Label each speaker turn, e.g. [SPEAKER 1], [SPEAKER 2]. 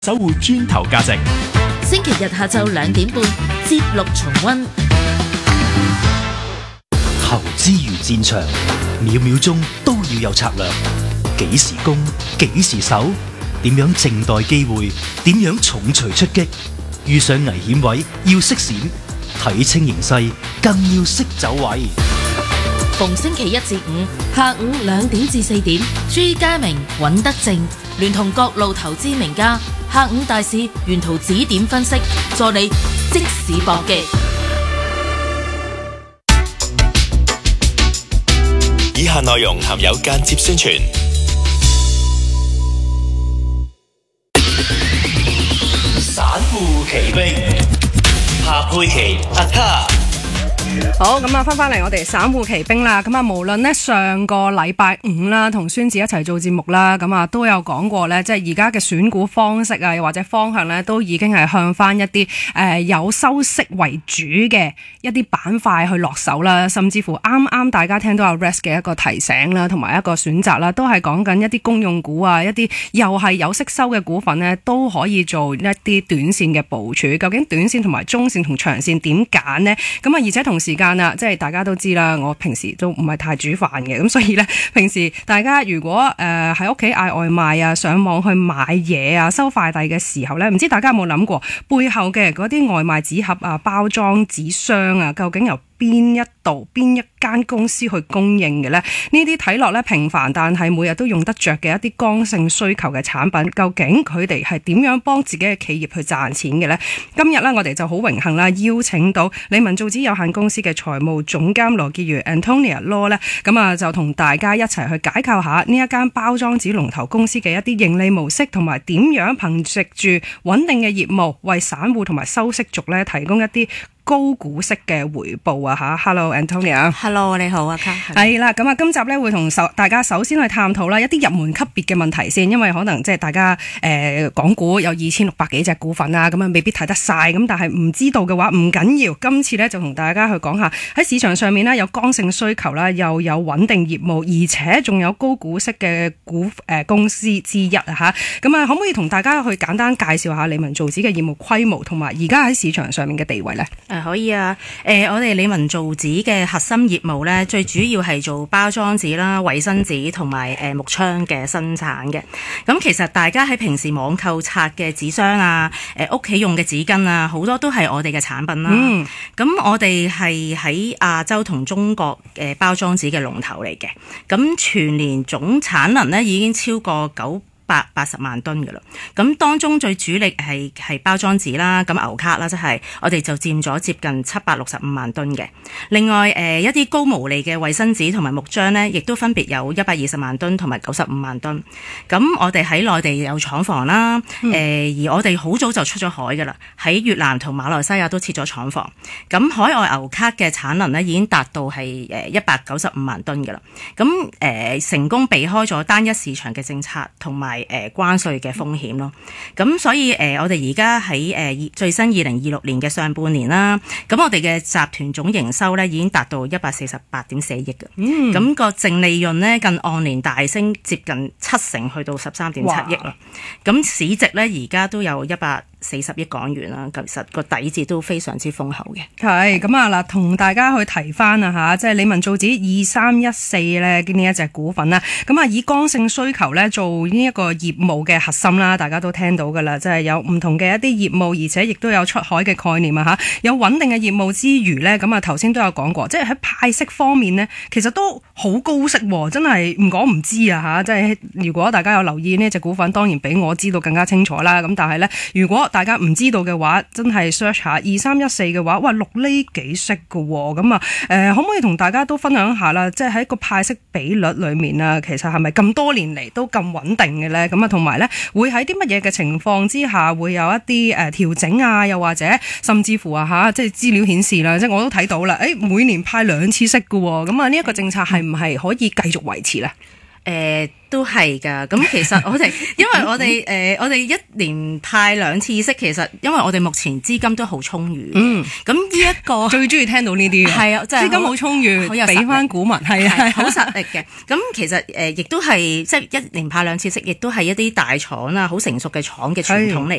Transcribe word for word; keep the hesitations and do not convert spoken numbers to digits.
[SPEAKER 1] 守護磚頭價值。
[SPEAKER 2] 星期日下晝兩點半，節錄重溫。
[SPEAKER 3] 投資如戰場，秒秒鐘都要有策略。幾時攻，幾時守，點樣靜待機會，點樣重錘出擊。遇上危險位要識閃，睇清形勢更要識走位。
[SPEAKER 2] 逢星期一至五下午兩點至四點，朱家明、尹德正聯同各路投資名家，下午大市沿途指點分析，助你即時搏擊。
[SPEAKER 4] 以下內容含有間接宣傳。
[SPEAKER 3] 散戶奇兵，夏佩琪阿卡。
[SPEAKER 5] 好，咁啊，翻翻嚟我哋散戶奇兵啦。咁啊，無論呢上個禮拜五啦，同孫子一齊做節目啦，咁啊都有講過呢，即係而家嘅選股方式啊，又或者方向呢，都已經係向翻一啲誒、呃、有收息為主嘅一啲板塊去落手啦。甚至乎啱啱大家聽到阿 Rex 嘅一個提醒啦，同埋一個選擇啦，都係講緊一啲公用股啊，一啲又係有息收嘅股份呢，都可以做一啲短線嘅部署。究竟短線同埋中線同長線點揀呢？咁啊，而且同時間啊，即係大家都知啦，我平時都唔係太煮飯嘅，咁所以咧，平時大家如果誒喺屋企嗌外賣啊，上網去買嘢啊，收快遞嘅時候咧，唔知大家有冇諗過背後嘅嗰啲外賣紙盒啊、包裝紙箱啊，究竟由邊一度邊一間公司去供應嘅呢？呢啲睇落咧平凡，但係每日都用得着嘅一啲剛性需求嘅產品，究竟佢哋係點樣幫自己嘅企業去賺錢嘅呢？今日咧，我哋就好榮幸啦，邀請到理文造紙有限公司嘅財務總監羅潔如 Antonia Law 咧，咁啊就同大家一齊去解構下呢一間包裝紙龍頭公司嘅一啲盈利模式，同埋點樣憑藉住穩定嘅業務，為散戶同埋收息族咧提供一啲高股息嘅回報啊吓 ！Hello Antonia，Hello
[SPEAKER 6] 你好啊，卡
[SPEAKER 5] 係啦，咁啊，今集咧會同首大家首先去探討啦一啲入門級別嘅問題先，因為可能即係大家誒、呃、港股有二千六百幾隻股份啊，咁啊未必睇得晒，咁但係唔知道嘅話唔緊要，今次咧就同大家去講下喺市場上面呢，有剛性需求啦，又有穩定業務，而且仲有高股息嘅股誒、呃、公司之一啊吓，咁啊可唔可以同大家去簡單介紹下理文造紙嘅業務規模同埋而家喺市場上面嘅地位咧？
[SPEAKER 6] 誒可以啊，誒、呃、我哋理文造紙嘅核心業務咧，最主要係做包裝紙啦、衛生紙同埋誒木窗嘅生產嘅。咁其實大家喺平時網購拆嘅紙箱啊、誒屋企用嘅紙巾啊，好多都係我哋嘅產品啦。咁、嗯、我哋係喺亞洲同中國嘅包裝紙嘅龍頭嚟嘅。咁全年總產能咧已經超過九百八十萬噸㗎啦，咁當中最主力係係包裝紙啦，咁牛卡啦，即係我哋就佔咗接近七百六十五萬噸嘅。另外誒、呃、一啲高毛利嘅衛生紙同埋木漿呢，亦都分別有一百二十萬噸同埋九十五萬噸。咁我哋喺內地有廠房啦，誒、嗯呃、而我哋好早就出咗海㗎啦，喺越南同馬來西亞都設咗廠房。咁海外牛卡嘅產能呢，已經達到係誒一百九十五萬噸㗎啦。咁誒、呃、成功避開咗單一市場嘅政策同埋誒、呃、關稅嘅風險咯，咁所以誒、呃、我哋而家喺誒最新二零二六年嘅上半年啦，咁我哋嘅集團總營收咧已經達到一百四十八點四億嘅，咁、嗯、個淨利潤咧近按年大升接近七成，去到十三點七億啦，咁市值咧而家都有一百四十億港元啦，其實個底子都非常之豐厚嘅。
[SPEAKER 5] 係咁啊嗱，同大家去提翻啊吓，即係理文造紙二三一四咧呢一隻股份啦。咁啊以剛性需求咧做呢一個業務嘅核心啦，大家都聽到噶啦，即係有唔同嘅一啲業務，而且亦都有出海嘅概念啊吓。有穩定嘅業務之餘咧，咁啊頭先都有講過，即係喺派息方面咧，其實都好高息，真係唔講唔知啊吓。即係如果大家有留意呢隻股份，當然比我知道更加清楚啦。咁但係咧，如果大家唔知道嘅話，真係 search 下二三一四嘅話，哇六厘幾息㗎喎，咁啊誒，可唔可以同大家都分享下啦？即係喺個派息比率裏面啊，其實係咪咁多年嚟都咁穩定嘅咧？咁啊，同埋咧，會喺啲乜嘢嘅情況之下會有一啲誒調整啊？又或者甚至乎啊嚇，即係資料顯示啦，即係我都睇到啦，誒每年派兩次息㗎喎，咁啊呢一個政策係唔係可以繼續維持咧？
[SPEAKER 6] 誒、呃、都係㗎，咁其實我哋因為我哋誒、呃、我哋一年派兩次息，其實因為我哋目前資金都好充裕，嗯，咁呢一個最
[SPEAKER 5] 中意聽到呢啲嘅，係啊，即係資金好充裕，俾翻股民係啊，
[SPEAKER 6] 好實力嘅。咁其實誒亦都係即係一年派兩次息，亦都係一啲大廠啊，好成熟嘅廠嘅傳統嚟